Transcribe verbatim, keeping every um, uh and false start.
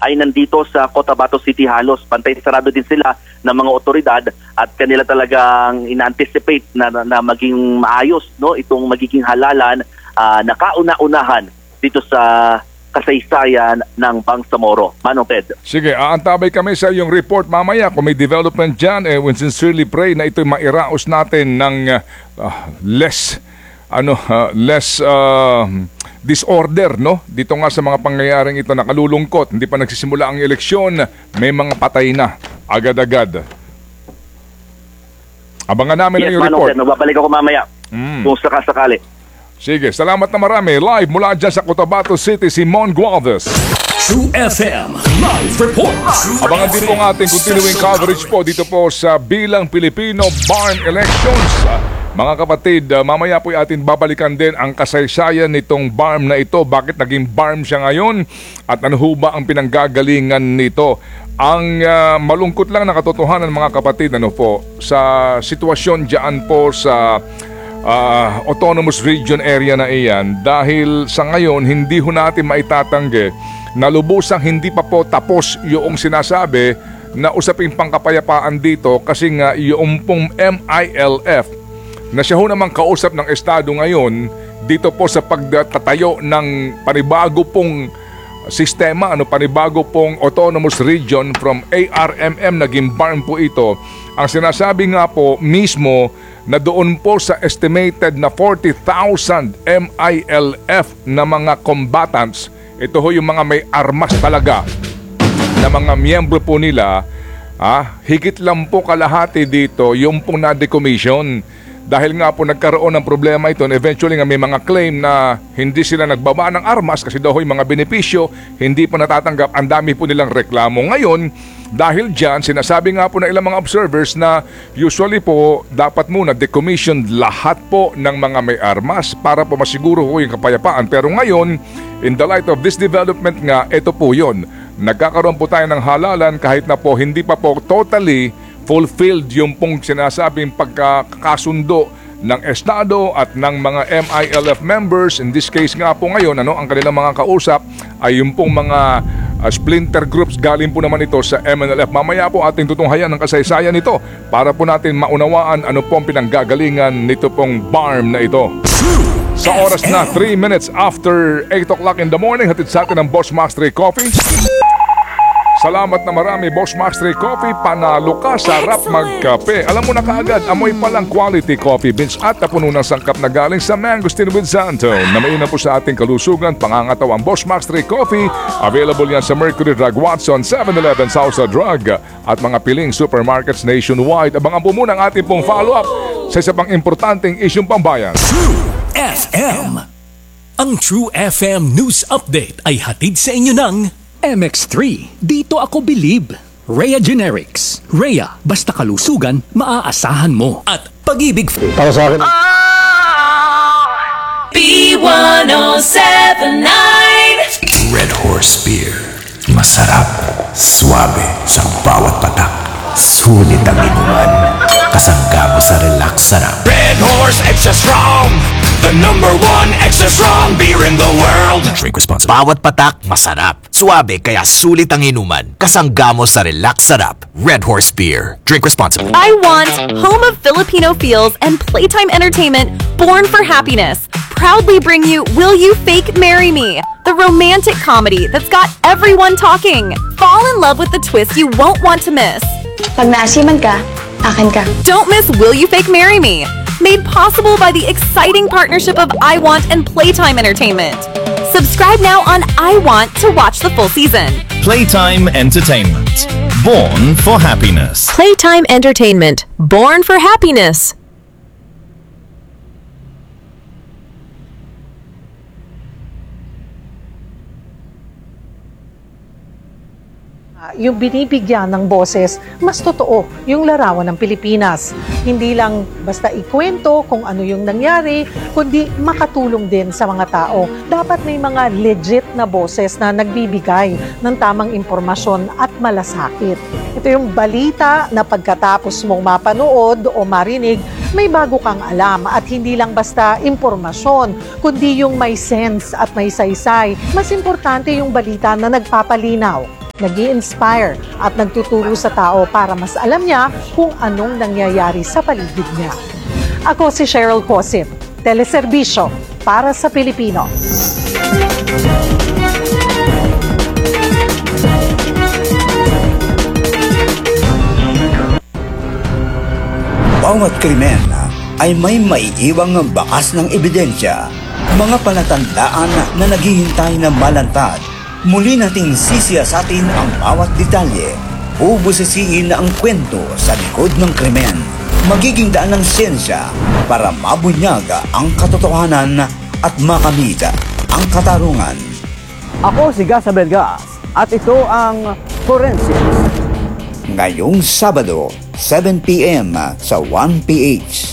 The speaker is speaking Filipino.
ay nandito sa Cotabato City halos. Pantay sarado din sila ng mga otoridad at kanila talagang ina-anticipate na, na, na maging maayos, no, itong magiging halalan uh, na kauna-unahan dito sa kasaysayan ng Bangsamoro. Manong Ted. Sige, aantabay kami sa iyong report mamaya. Kung may development dyan, eh, we sincerely pray na ito'y mairaos natin ng uh, less, ano, uh, less uh, disorder, no? Dito nga sa mga pangyayaring ito nakalulungkot. Hindi pa nagsisimula ang eleksyon, may mga patay na agad-agad. Abangan namin yes, ang iyong Manong report. Ted, magbabalik ako mamaya Mm. kung sakasakali. Sige, salamat na marami. Live mula dyan sa Cotabato City, si Mon Gualvez. True F M Live Report. Abangan din po ang ating continuing coverage po dito po sa Bilang Pilipino Barn Elections. Mga kapatid, uh, mamaya po atin babalikan din ang kasaysayan nitong barm na ito. Bakit naging barm siya ngayon? At ano ho ba ang pinanggagalingan nito? Ang uh, malungkot lang na katotohanan mga kapatid, ano po, sa sitwasyon dyan po sa Uh, autonomous region area na iyan, dahil sa ngayon hindi ho natin maitatanggi na lubusang hindi pa po tapos yung sinasabi na usaping pangkapayapaan dito, kasi nga yung pong M I L F na siya ho namang kausap ng Estado ngayon dito po sa pagtatayo ng panibago pong sistema, ano, panibago pong autonomous region from A R M M, naging barm po ito. Ang sinasabi nga po mismo na doon po sa estimated na forty thousand M I L F na mga combatants, ito ho yung mga may armas talaga na mga miyembro po nila, ah, higit lang po kalahati dito yung pong na-decommission. Dahil nga po nagkaroon ng problema ito, and eventually nga may mga claim na hindi sila nagbaba ng armas kasi daw yung mga benepisyo hindi po natatanggap. Ang dami po nilang reklamo ngayon. Dahil dyan, sinasabi nga po ng ilang mga observers na usually po dapat muna decommissioned lahat po ng mga may armas para po masiguro po yung kapayapaan. Pero ngayon, in the light of this development nga, ito po yun. Nagkakaroon po tayo ng halalan kahit na po hindi pa po totally fulfilled yung pong sinasabing pagkakasundo ng Estado at ng mga M I L F members. In this case nga po ngayon, ano, ang kanilang mga kausap ay yung pong mga uh, splinter groups. Galing po naman ito sa M N L F. Mamaya po ating tutunghayan ng kasaysayan nito para po natin maunawaan ano pong pinanggagalingan nito pong barm na ito. Sa oras na three minutes after eight o'clock in the morning, hatid sa atin ang Boss Max three Coffee. Salamat na marami, Boss Max three Coffee. Panalo ka, sarap magkape. Alam mo na kaagad, amoy palang quality coffee beans at tapuno ng sangkap na galing sa Mangosteen with Santo na mainam po sa ating kalusugan, pangangataw ang Boss Max three Coffee. Available yan sa Mercury Drug Watson, seven eleven Salsa Drug at mga piling supermarkets nationwide. Abangan po muna ang ating pong follow-up sa isa pang importanteng isyong pambayan. True F M. Ang True F M News Update ay hatid sa inyo ng M X three, dito ako believe. Rhea Generics. Rhea, basta kalusugan, maaasahan mo. At Pag-ibig. Para sa akin. B one oh seven nine Red Horse Beer. Masarap, suabe sa bawat patak. Sulit ang inuman. Kasangga mo sa relax sarap. Red Horse Extra Strong, the number one extra strong beer in the world. Drink responsibly. Bawat patak, masarap. Suabe, kaya sulit ang inuman. Kasangga mo sa relax sarap. Red Horse Beer. Drink responsibly. I Want, home of Filipino feels and playtime entertainment, born for happiness, proudly bring you Will You Fake Marry Me? The romantic comedy that's got everyone talking. Fall in love with the twist you won't want to miss. Pag naasiman ka, akin ka. Don't miss Will You Fake Marry Me? Made possible by the exciting partnership of I Want and Playtime Entertainment. Subscribe now on I Want to watch the full season. Playtime Entertainment. Born for happiness. Playtime Entertainment. Born for happiness. Yung binibigyan ng boses, mas totoo yung larawan ng Pilipinas. Hindi lang basta ikwento kung ano yung nangyari, kundi makatulong din sa mga tao. Dapat may mga legit na boses na nagbibigay ng tamang impormasyon at malasakit. Ito yung balita na pagkatapos mong mapanood o marinig, may bago kang alam at hindi lang basta impormasyon, kundi yung may sense at may saysay. Mas importante yung balita na nagpapalinaw. nag-i-inspire at nagtuturo sa tao para mas alam niya kung anong nangyayari sa paligid niya. Ako si Cheryl Cosim, Teleserbisyo para sa Pilipino. Bawat krimen ay may maiiwang bakas ng ebidensya, mga palatandaan na naghihintay na malantad. Muli nating sisiyasatin ang bawat detalye, bubusisiin ang kwento sa likod ng krimen. Magiging daan ng siyensya para mabunyag ang katotohanan at makamit ang katarungan. Ako si Gas Abelgas at ito ang Forensics. Ngayong Sabado, seven p m sa one P H.